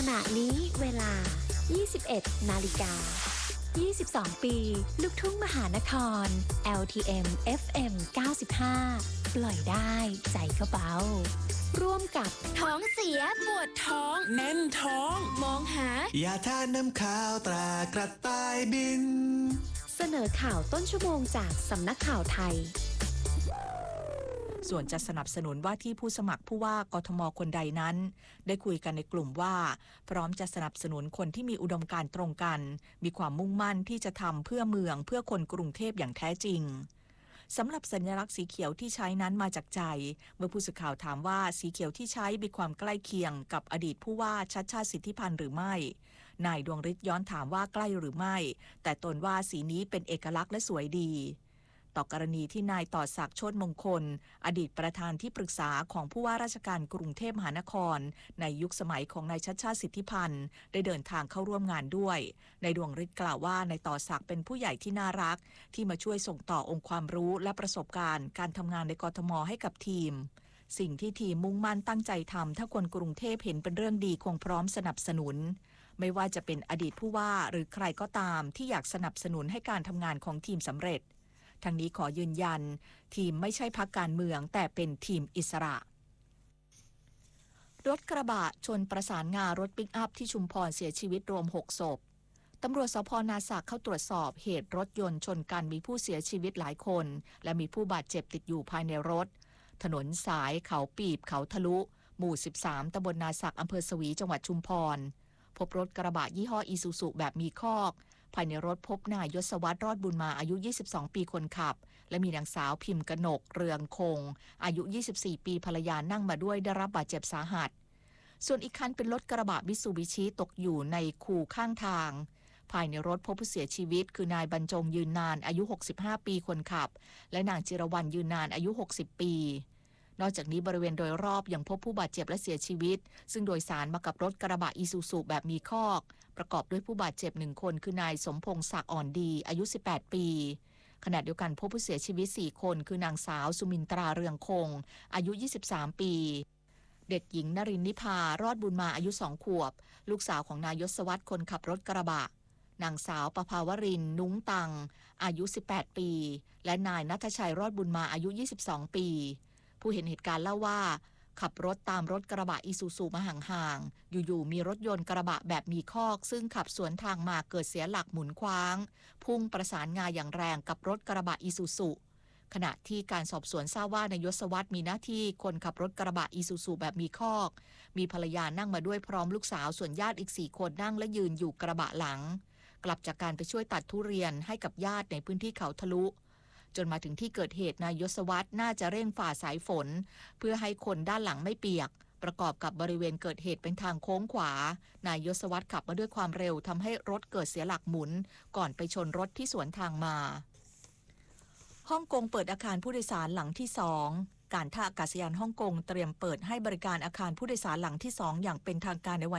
ณะนี้เวลา 21 นาฬิกา 22 ปี ลูกทุ่งมหานคร LTM FM 95 ปล่อยได้ใจก็เบาร่วมกับท้องเสียปวดท้องแน่นท้องมองหายาทาน้ำขาวตรากระต่ายบินเสนอข่าวต้นชั่วโมงจากสำนักข่าวไทยส่วนจะสนับสนุนว่าที่ผู้สมัครผู้ว่ากทมคนใดนั้นได้คุยกันในกลุ่มว่าพร้อมจะสนับสนุนคนที่มีอุดมการณ์ตรงกันมีความมุ่งมั่นที่จะทำเพื่อเมืองเพื่อคนกรุงเทพอย่างแท้จริงสำหรับสัญลักษณ์สีเขียวที่ใช้นั้นมาจากใจเมื่อผู้สื่อข่าวถามว่าสีเขียวที่ใช้มีความใกล้เคียงกับอดีตผู้ว่าชัชชาติสิทธิพันธ์หรือไม่นายดวงฤทธิ์ย้อนถามว่าใกล้หรือไม่แต่ตนว่าสีนี้เป็นเอกลักษณ์และสวยดีต่อกรณีที่นายต่อศักดิ์โชติมงคลอดีตประธานที่ปรึกษาของผู้ว่าราชการกรุงเทพมหานครในยุคสมัยของนายชัชชาติสิทธิพันธ์ได้เดินทางเข้าร่วมงานด้วยนายดวงฤทธิ์กล่าวว่านายต่อศักดิ์เป็นผู้ใหญ่ที่น่ารักที่มาช่วยส่งต่อองค์ความรู้และประสบการณ์การทำงานในกทมให้กับทีมสิ่งที่ทีมมุ่งมั่นตั้งใจทำถ้าคนกรุงเทพเห็นเป็นเรื่องดีคงพร้อมสนับสนุนไม่ว่าจะเป็นอดีตผู้ว่าหรือใครก็ตามที่อยากสนับสนุนให้การทำงานของทีมสำเร็จทางนี้ขอยืนยันทีมไม่ใช่พรรคการเมืองแต่เป็นทีมอิสระรถกระบะชนประสานงารถปิกอัพที่ชุมพรเสียชีวิตรวม6ศพตำรวจสภ.นาสักเข้าตรวจสอบเหตุรถยนต์ชนกันมีผู้เสียชีวิตหลายคนและมีผู้บาดเจ็บติดอยู่ภายในรถถนนสายเขาปีบเขาทะลุหมู่13ตำบลนาสักอำเภอสวีจังหวัดชุมพรพบรถกระบะยี่ห้ออีซูซุแบบมีคอกภายในรถพบนายยศวัฒน์รอดบุญมาอายุ22ปีคนขับและมีนางสาวพิมพ์กนกเรืองคงอายุ24ปีภรรยานั่งมาด้วยได้รับบาดเจ็บสาหัสส่วนอีกคันเป็นรถกระบะมิตซูบิชิตกอยู่ในคูข้างทางภายในรถพบผู้เสียชีวิตคือนายบรรจงยืนนานอายุ65ปีคนขับและนางจิรวรรณยืนนานอายุ60ปีนอกจากนี้บริเวณโดยรอบยังพบผู้บาดเจ็บและเสียชีวิตซึ่งโดยสารมากับรถกระบะอีซูซุแบบมีคอกประกอบด้วยผู้บาดเจ็บ1คนคือนายสมพงษ์ศักดิ์อ่อนดีอายุ18ปีขณะเดียวกันพบผู้เสียชีวิต4คนคือนางสาวสุมินตราเรืองคงอายุ23ปีเด็กหญิงนรินทร์นิพารอดบุญมาอายุ2ขวบลูกสาวของนายยศวัฒน์คนขับรถกระบะนางสาวประภาวรินทร์นุ้งตังอายุ18ปีและนายณัฐชัยรอดบุญมาอายุ22ปีผู้เห็นเหตุการณ์เล่าว่าขับรถตามรถกระบะอีซูซุมาห่างๆอยู่ๆมีรถยนต์กระบะแบบมีคอกซึ่งขับสวนทางมาเกิดเสียหลักหมุนคว้างพุ่งประสานงาอย่างแรงกับรถกระบะอีซูซุขณะที่การสอบสวนทราบว่านายยศวัฒน์มีหน้าที่คนขับรถกระบะอีซูซุแบบมีคอกมีภรรยานั่งมาด้วยพร้อมลูกสาวส่วนญาติอีก4คนนั่งและยืนอยู่กระบะหลังกลับจากการไปช่วยตัดทุเรียนให้กับญาติในพื้นที่เขาทะลุจนมาถึงที่เกิดเหตุนายยศวัฒน์น่าจะเร่งฝ่าสายฝนเพื่อให้คนด้านหลังไม่เปียกประกอบกับบริเวณเกิดเหตุเป็นทางโค้งขวานายยศวัฒน์ขับมาด้วยความเร็วทำให้รถเกิดเสียหลักหมุนก่อนไปชนรถที่สวนทางมาฮ่องกงเปิดอาคารผู้โดยสารหลังที่2การท่าอากาศยานฮ่องกงเตรียมเปิดให้บริการอาคารผู้โดยสารหลังที่2อย่างเป็นทางการในวัน